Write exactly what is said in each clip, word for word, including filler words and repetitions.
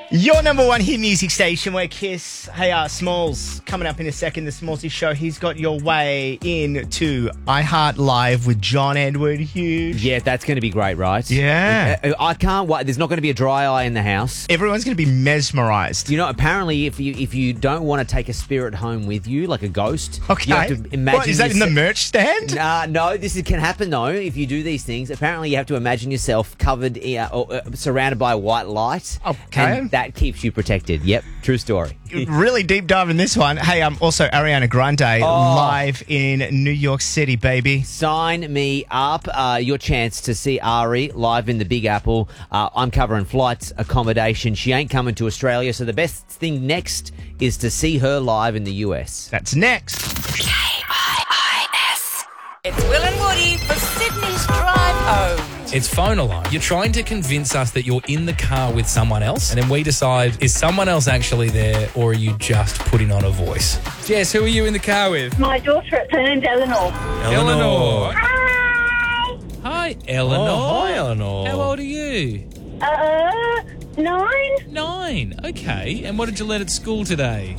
Your number one hit music station, where Kiss. Hey, uh, Smalls, coming up in a second, the Smallsy Show. He's got your way into iHeart Live with John Edward Hughes. Yeah, that's going to be great, right? Yeah. I, I can't wait. There's not going to be a dry eye in the house. Everyone's going to be mesmerised. You know, apparently, if you if you don't want to take a spirit home with you, like a ghost, Okay. you have to imagine. What, is that in the merch stand? Uh, no, this is, can happen, though, if you do these things. Apparently, you have to imagine yourself covered, uh, or, uh, surrounded by white light. Okay. And that keeps you protected. Yep, true story. Really deep dive in this one. Hey, um, also Ariana Grande Oh. live in New York City, baby. Sign me up. Uh, your chance to see Ari live in the Big Apple. Uh, I'm covering flights, accommodation. She ain't coming to Australia, so the best thing next is to see her live in the U S. That's next. K I I S. It's Will and Woody for Sydney's Drive Home. It's Phone Alarm. You're trying to convince us that you're in the car with someone else, and then we decide, is someone else actually there, or are you just putting on a voice? Jess, who are you in the car with? My daughter at name's Eleanor. Eleanor. Hi. Hi, Eleanor. Oh, hi, Eleanor. How old are you? Uh, nine. Nine. Okay. And what did you learn at school today?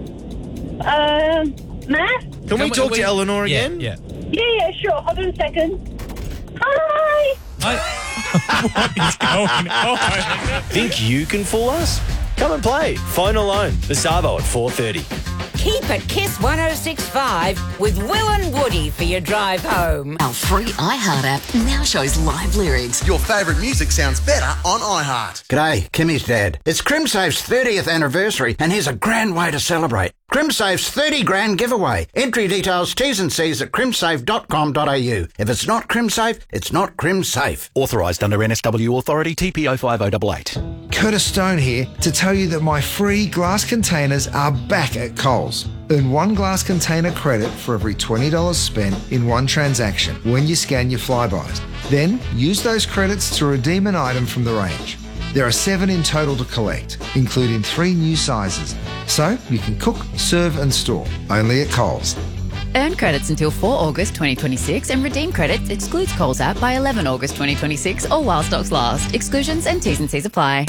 Um, math. Can, Can we we- talk we- to Eleanor Yeah, again? yeah. Yeah, yeah, sure. Hold on a second. Hi. I, what is going on? Think you can fool us? Come and play Phone Alone, the Savo at four thirty. Keep it Kiss one oh six point five with Will and Woody for your drive home. Our free iHeart app now shows live lyrics. Your favourite music sounds better on iHeart. G'day, Kimmy's dad. It's CrimSafe's thirtieth anniversary, and here's a grand way to celebrate. CrimSafe's thirty grand giveaway. Entry details, T's and C's at crimsafe dot com dot a u. If it's not CrimSafe, it's not CrimSafe. Authorised under N S W Authority T P O five oh eight eight. Curtis Stone here to tell you that my free glass containers are back at Coles. Earn one glass container credit for every twenty dollars spent in one transaction when you scan your Flybys. Then use those credits to redeem an item from the range. There are seven in total to collect, including three new sizes. So you can cook, serve and store, only at Coles. Earn credits until the fourth of August twenty twenty-six and redeem credits excludes Coles app by the eleventh of August twenty twenty-six or while stocks last. Exclusions and T's and C's apply.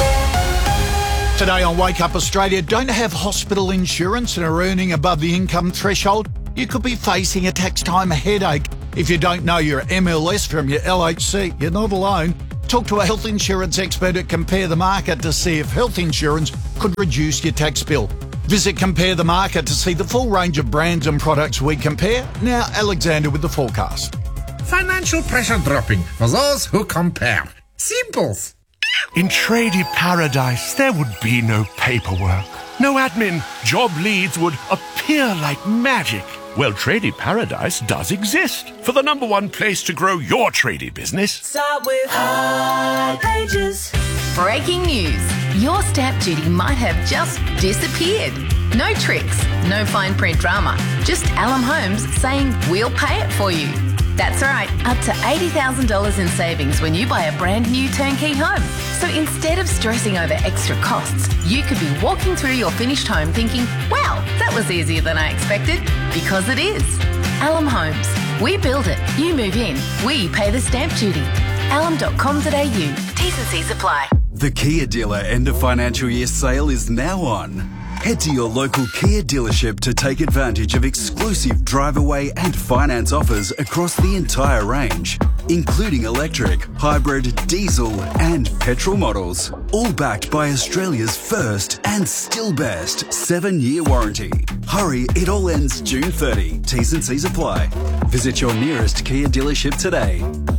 Today on Wake Up Australia, don't have hospital insurance and are earning above the income threshold? You could be facing a tax time headache. If you don't know your M L S from your L H C, you're not alone. Talk to a health insurance expert at Compare the Market to see if health insurance could reduce your tax bill. Visit Compare the Market to see the full range of brands and products we compare. Now, Alexander with the forecast. Financial pressure dropping for those who compare. Simples. In Tradie Paradise, there would be no paperwork, no admin. Job leads would appear like magic. Well, Tradie Paradise does exist for the number one place to grow your tradie business. Start with High Pages. Breaking news. Your stamp duty might have just disappeared. No tricks, no fine print drama. Just Alum Homes saying we'll pay it for you. That's right, up to eighty thousand dollars in savings when you buy a brand new turnkey home. So instead of stressing over extra costs, you could be walking through your finished home thinking, wow, that was easier than I expected. Because it is. Alum Homes. We build it, you move in, we pay the stamp duty. alum dot com dot a u. T's and C's apply. The Kia Dealer end of financial year sale is now on. Head to your local Kia dealership to take advantage of exclusive drive-away and finance offers across the entire range, including electric, hybrid, diesel and petrol models, all backed by Australia's first and still best seven-year warranty. Hurry, it all ends June thirtieth. T's and C's apply. Visit your nearest Kia dealership today.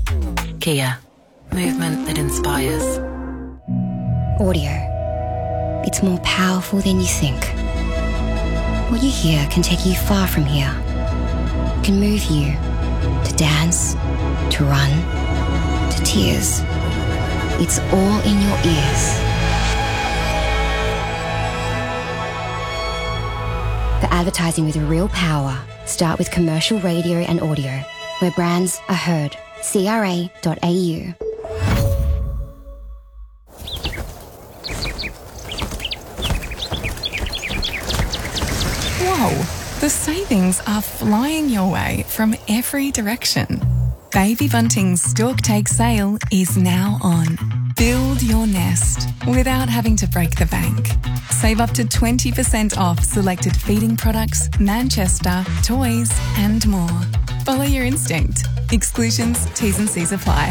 Kia. Movement that inspires. Audio. It's more powerful than you think. What you hear can take you far from here. It can move you to dance, to run, to tears. It's all in your ears. For advertising with real power, start with commercial radio and audio, where brands are heard. C R A dot A U. Whoa, the savings are flying your way from every direction. Baby Bunting's Stork Take sale is now on. Build your nest without having to break the bank. Save up to twenty percent off selected feeding products, Manchester, toys, and more. Follow your instinct. Exclusions, T's and C's apply.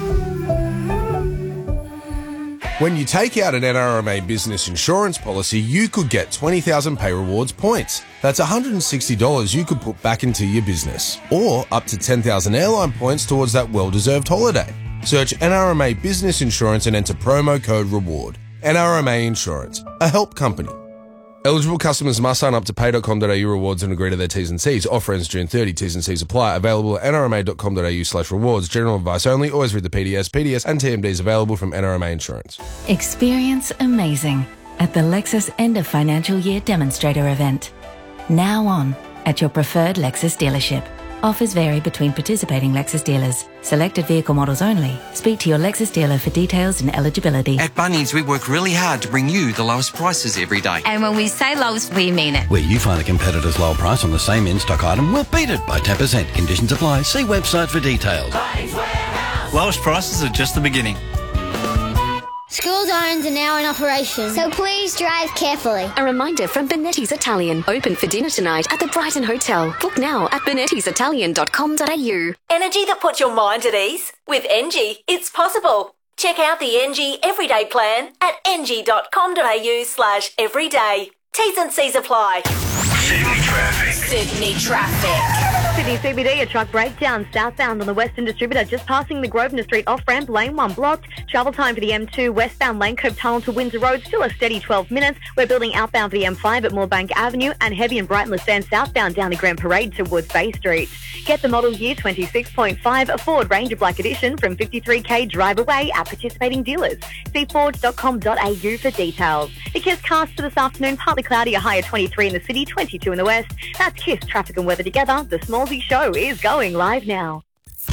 When you take out an N R M A business insurance policy, you could get twenty thousand Pay Rewards points. That's one hundred sixty dollars you could put back into your business. Or up to ten thousand airline points towards that well-deserved holiday. Search N R M A Business Insurance and enter promo code REWARD. N R M A Insurance, a help company. Eligible customers must sign up to pay dot com dot a u rewards and agree to their T's and C's. Offer ends June thirtieth. T's and C's apply. Available at n r m a dot com dot a u slash rewards. General advice only. Always read the P D S. P D S and T M Ds available from N R M A Insurance. Experience amazing at the Lexus End of Financial Year Demonstrator event. Now on at your preferred Lexus dealership. Offers vary between participating Lexus dealers. Selected vehicle models only. Speak to your Lexus dealer for details and eligibility. At Bunnings, we work really hard to bring you the lowest prices every day. And when we say lowest, we mean it. Where you find a competitor's lower price on the same in-stock item, we'll beat it by ten percent. Conditions apply. See website for details. Lowest prices are just the beginning. School zones are now in operation, so please drive carefully. A reminder from Benetti's Italian. Open for dinner tonight at the Brighton Hotel. Book now at benettis italian dot com dot a u. Energy that puts your mind at ease? With Engie, it's possible. Check out the Engie Everyday Plan at engie dot com dot a u slash everyday. T's and C's apply. Sydney traffic. Sydney traffic. Sydney C B D, a truck breakdown southbound on the Western Distributor, just passing the Grosvenor Street off-ramp, lane one blocked. Travel time for the M two westbound Lane Cove Tunnel to Windsor Road, still a steady twelve minutes. We're building outbound for the M five at Moorebank Avenue and heavy in Brighton Stand southbound down the Grand Parade towards Bay Street. Get the model year twenty-six point five Ford Ranger Black Edition from fifty-three k drive away at participating dealers. See ford dot com dot a u for details. The Kiss cast for this afternoon, partly cloudy, a high of twenty-three in the city, twenty-two in the west. That's Kiss traffic and weather together. The Smallsy Show is going live now.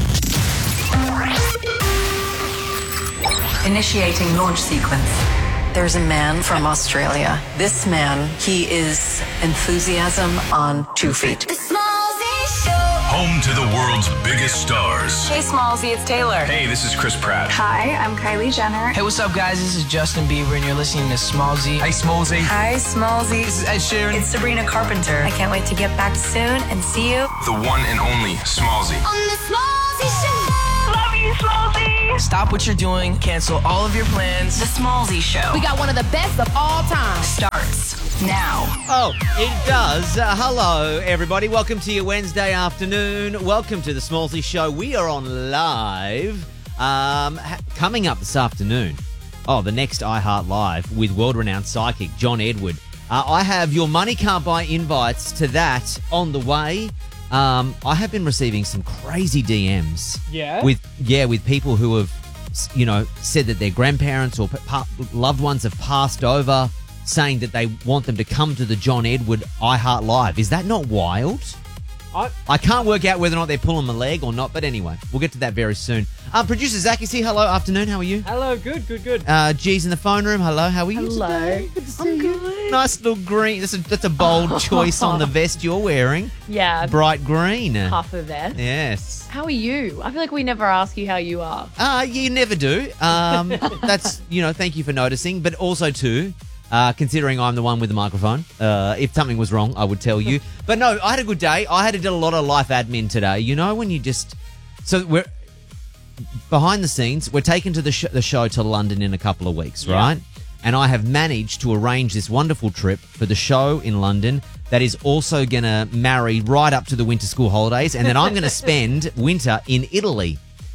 Initiating launch sequence. There's a man from Australia. This man, he is enthusiasm on two feet. The Smallsy Show. Home to the world's biggest stars. Hey, Smallsy, it's Taylor. Hey, this is Chris Pratt. Hi, I'm Kylie Jenner. Hey, what's up, guys? This is Justin Bieber, and you're listening to Smallsy. Hey, Smallsy. Hi, Smallsy. This is Ed Sheeran. It's Sabrina Carpenter. I can't wait to get back soon and see you. The one and only Smallsy. On the Smallsy Show. Love you, Smallsy. Stop what you're doing. Cancel all of your plans. The Smallsy Show. We got one of the best of all time. Starts now. Oh, it does. Uh, hello, everybody. Welcome to your Wednesday afternoon. Welcome to the Smallsy Show. We are on live. Um, ha- coming up this afternoon. Oh, the next iHeart Live with world-renowned psychic John Edward. Uh, I have your Money Can't Buy invites to that on the way. Um, I have been receiving some crazy D Ms. Yeah? With yeah, with people who have, you know, said that their grandparents or pa- loved ones have passed over, saying that they want them to come to the John Edward iHeart Live. Is that not wild? I, I can't work out whether or not they're pulling my leg or not, but anyway, we'll get to that very soon. Um, Producer Zach is here. Hello, afternoon. How are you? Hello, good, good, good. Uh, G's in the phone room. Hello, how are you Hello. today? Good to see I'm you. good. Nice little green. That's a, that's a bold choice on the vest you're wearing. Yeah. Bright green. Puffer vest. Yes. How are you? I feel like we never ask you how you are. Uh, you never do. Um, that's, you know, thank you for noticing. But also, too, uh, considering I'm the one with the microphone, uh, if something was wrong, I would tell you. But no, I had a good day. I had to do a lot of life admin today. You know, when you just... So we're... Behind the scenes, we're taken to the, sh- the show to London in a couple of weeks, Yeah. right? And I have managed to arrange this wonderful trip for the show in London that is also going to marry right up to the winter school holidays. And then I'm going to spend winter in Italy.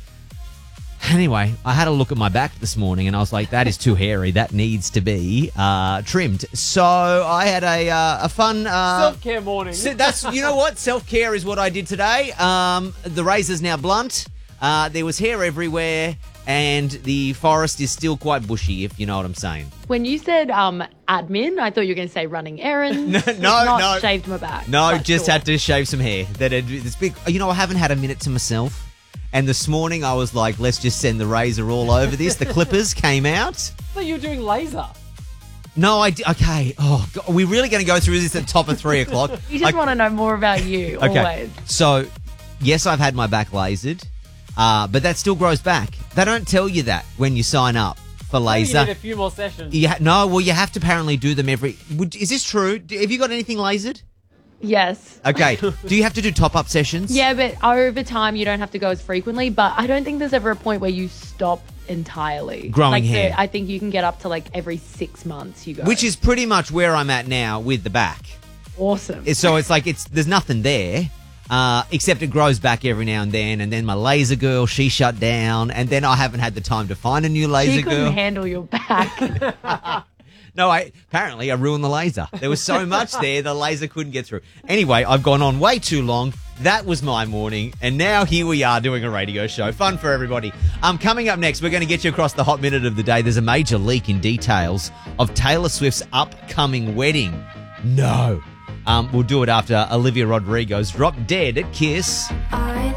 Anyway, I had a look at my back this morning and I was like, that is too hairy. That needs to be uh, trimmed. So I had a uh, a fun... Uh, Self-care morning. so that's, you know what? Self-care is what I did today. Um, the razor's now blunt. Uh, there was hair everywhere. And the forest is still quite bushy, if you know what I'm saying. When you said um, admin, I thought you were going to say running errands. No, no, not no. shaved my back. No, But just sure. had to shave some hair. That had, this big. You know, I haven't had a minute to myself. And this morning I was like, let's just send the razor all over this. The clippers came out. I thought you were doing laser. No, I did. Okay. Oh, God, are we really going to go through this at the top of three o'clock? You just I- want to know more about you, Okay. always. So, yes, I've had my back lasered, uh, but that still grows back. They don't tell you that when you sign up. for laser. You need a few more sessions. You ha- no, well, you have to apparently do them every... Would, is this true? Do, have you got anything lasered? Yes. Okay. Do you have to do top-up sessions? Yeah, but over time you don't have to go as frequently. But I don't think there's ever a point where you stop entirely. Growing like, hair. So I think you can get up to like every six months you go. Which is pretty much where I'm at now with the back. Awesome. So it's like it's there's nothing there, uh, except it grows back every now and then. And then my laser girl, she shut down, and then I haven't had the time to find a new laser she couldn't girl. handle your back. No, I apparently I ruined the laser. There was so much there, the laser couldn't get through. Anyway, I've gone on way too long. That was my morning, and now here we are doing a radio show. Fun for everybody. Um, coming up next, we're going to get you across the hot minute of the day. There's a major leak in details of Taylor Swift's upcoming wedding. No. Um, we'll do it after Olivia Rodrigo's Drop Dead at Kiss.